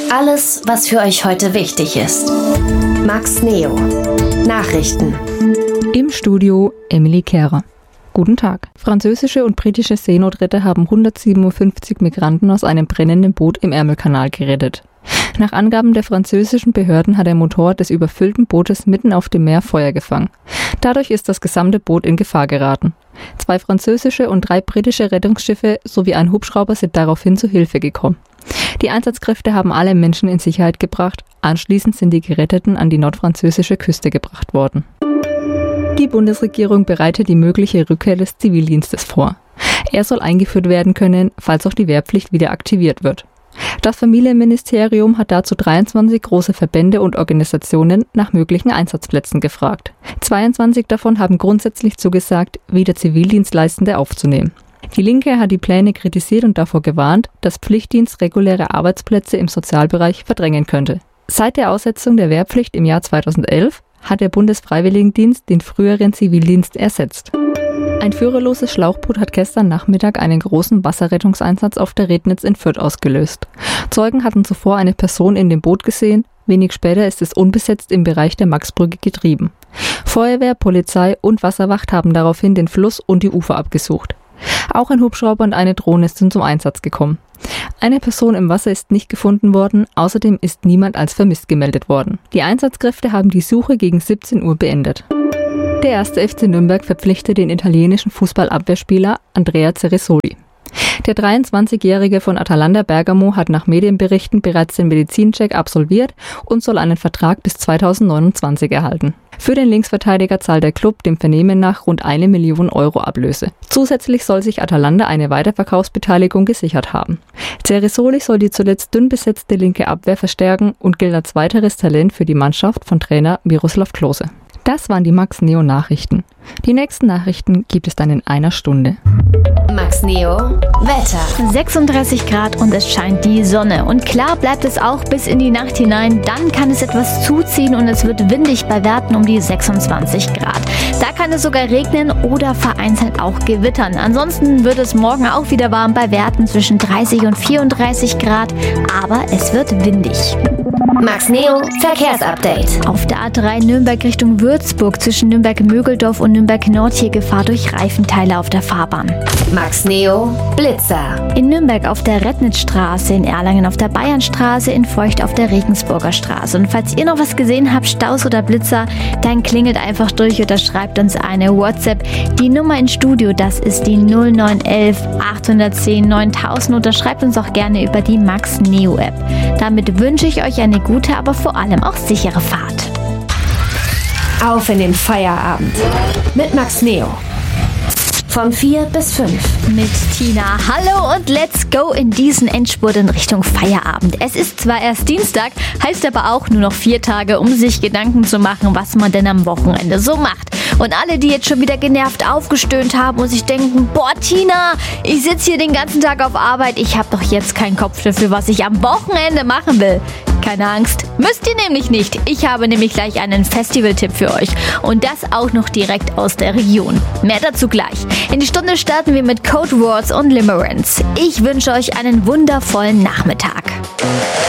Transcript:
Alles, was für euch heute wichtig ist. Max Neo. Nachrichten. Im Studio Emily Kehrer. Guten Tag. Französische und britische Seenotretter haben 157 Migranten aus einem brennenden Boot im Ärmelkanal gerettet. Nach Angaben der französischen Behörden hat der Motor des überfüllten Bootes mitten auf dem Meer Feuer gefangen. Dadurch ist das gesamte Boot in Gefahr geraten. 2 französische und 3 britische Rettungsschiffe sowie ein Hubschrauber sind daraufhin zu Hilfe gekommen. Die Einsatzkräfte haben alle Menschen in Sicherheit gebracht. Anschließend sind die Geretteten an die nordfranzösische Küste gebracht worden. Die Bundesregierung bereitet die mögliche Rückkehr des Zivildienstes vor. Er soll eingeführt werden können, falls auch die Wehrpflicht wieder aktiviert wird. Das Familienministerium hat dazu 23 große Verbände und Organisationen nach möglichen Einsatzplätzen gefragt. 22 davon haben grundsätzlich zugesagt, wieder Zivildienstleistende aufzunehmen. Die Linke hat die Pläne kritisiert und davor gewarnt, dass Pflichtdienst reguläre Arbeitsplätze im Sozialbereich verdrängen könnte. Seit der Aussetzung der Wehrpflicht im Jahr 2011 hat der Bundesfreiwilligendienst den früheren Zivildienst ersetzt. Ein führerloses Schlauchboot hat gestern Nachmittag einen großen Wasserrettungseinsatz auf der Rednitz in Fürth ausgelöst. Zeugen hatten zuvor eine Person in dem Boot gesehen, wenig später ist es unbesetzt im Bereich der Maxbrücke getrieben. Feuerwehr, Polizei und Wasserwacht haben daraufhin den Fluss und die Ufer abgesucht. Auch ein Hubschrauber und eine Drohne sind zum Einsatz gekommen. Eine Person im Wasser ist nicht gefunden worden, außerdem ist niemand als vermisst gemeldet worden. Die Einsatzkräfte haben die Suche gegen 17 Uhr beendet. Der 1. FC Nürnberg verpflichtet den italienischen Fußballabwehrspieler Andrea Ceresoli. Der 23-Jährige von Atalanta Bergamo hat nach Medienberichten bereits den Medizincheck absolviert und soll einen Vertrag bis 2029 erhalten. Für den Linksverteidiger zahlt der Klub dem Vernehmen nach rund 1 Million Euro Ablöse. Zusätzlich soll sich Atalanta eine Weiterverkaufsbeteiligung gesichert haben. Ceresoli soll die zuletzt dünn besetzte linke Abwehr verstärken und gilt als weiteres Talent für die Mannschaft von Trainer Miroslav Klose. Das waren die Max Neo Nachrichten. Die nächsten Nachrichten gibt es dann in einer Stunde. Max Neo Wetter. 36 Grad und es scheint die Sonne. Und klar bleibt es auch bis in die Nacht hinein. Dann kann es etwas zuziehen und es wird windig bei Werten um die 26 Grad. Da kann es sogar regnen oder vereinzelt auch gewittern. Ansonsten wird es morgen auch wieder warm bei Werten zwischen 30 und 34 Grad. Aber es wird windig. Max Neo Verkehrsupdate. Auf der A3 Nürnberg Richtung Würzburg zwischen Nürnberg-Mögeldorf und Nürnberg-Nord hier Gefahr durch Reifenteile auf der Fahrbahn. Max Neo Blitzer. In Nürnberg auf der Rednitzstraße, in Erlangen auf der Bayernstraße, in Feucht auf der Regensburger Straße. Und falls ihr noch was gesehen habt, Staus oder Blitzer, dann klingelt einfach durch oder schreibt uns eine WhatsApp. Die Nummer ins Studio, das ist die 0911 810 9000 oder schreibt uns auch gerne über die Max Neo App. Damit wünsche ich euch eine gute, aber vor allem auch sichere Fahrt. Auf in den Feierabend mit Max Neo. Von 4 bis 5. Mit Tina. Hallo und let's go in diesen Endspurt in Richtung Feierabend. Es ist zwar erst Dienstag, heißt aber auch nur noch 4 Tage, um sich Gedanken zu machen, was man denn am Wochenende so macht. Und alle, die jetzt schon wieder genervt aufgestöhnt haben und sich denken, boah Tina, ich sitze hier den ganzen Tag auf Arbeit, ich habe doch jetzt keinen Kopf dafür, was ich am Wochenende machen will. Keine Angst, müsst ihr nämlich nicht. Ich habe nämlich gleich einen Festivaltipp für euch. Und das auch noch direkt aus der Region. Mehr dazu gleich. In die Stunde starten wir mit Code Words und Limerence. Ich wünsche euch einen wundervollen Nachmittag.